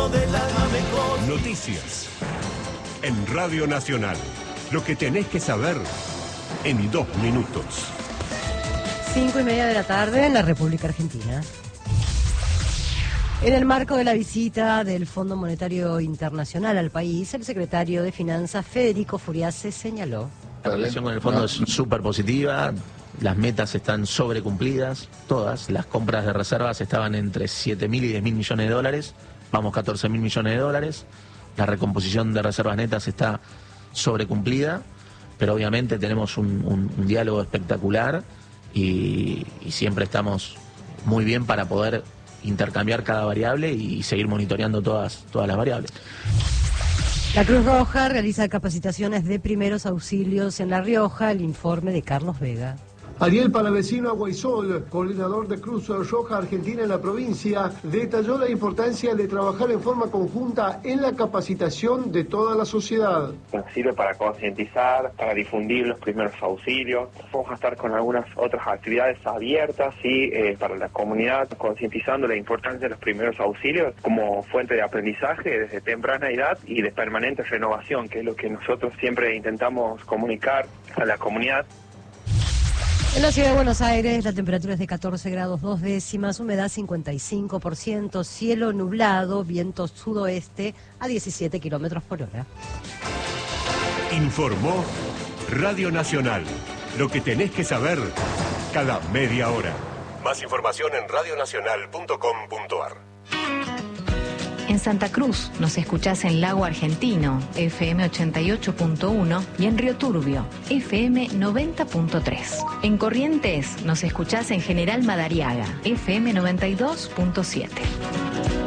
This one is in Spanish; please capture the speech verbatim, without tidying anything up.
del alma me consta. Noticias en Radio Nacional. Lo que tenés que saber en dos minutos. Cinco y media de la tarde en la República Argentina. En el marco de la visita del Fondo Monetario Internacional al país, el secretario de Finanzas, Federico Furiase, señaló: La relación con el fondo es súper positiva, las metas están sobrecumplidas, todas. Las compras de reservas estaban entre siete mil y diez mil millones de dólares, vamos catorce mil millones de dólares. La recomposición de reservas netas está sobrecumplida, pero obviamente tenemos un, un, un diálogo espectacular y, y siempre estamos muy bien para poder intercambiar cada variable y seguir monitoreando todas, todas las variables. La Cruz Roja realiza capacitaciones de primeros auxilios en La Rioja. El informe de Carlos Vega. Ariel Palavecino Aguaisol, coordinador de Cruz Roja Argentina en la provincia, detalló la importancia de trabajar en forma conjunta en la capacitación de toda la sociedad. Sirve para concientizar, para difundir los primeros auxilios. Vamos a estar con algunas otras actividades abiertas, sí, eh, para la comunidad, concientizando la importancia de los primeros auxilios como fuente de aprendizaje desde temprana edad y de permanente renovación, que es lo que nosotros siempre intentamos comunicar a la comunidad. En la ciudad de Buenos Aires la temperatura es de catorce grados dos décimas, humedad cincuenta y cinco por ciento, cielo nublado, viento sudoeste a diecisiete kilómetros por hora. Informó Radio Nacional. Lo que tenés que saber cada media hora. Más información en radio nacional punto com punto a r. En Santa Cruz nos escuchás en Lago Argentino, F M ochenta y ocho punto uno, y en Río Turbio, F M noventa punto tres. En Corrientes nos escuchás en General Madariaga, F M noventa y dos punto siete.